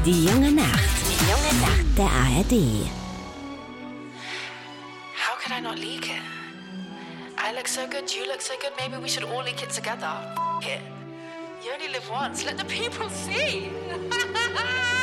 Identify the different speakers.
Speaker 1: Die junge Nacht. Die junge Nacht der ARD.
Speaker 2: How could I not leak it? I look so good, you look so good, maybe we should all leak it together. F it. You only live once, let the people see.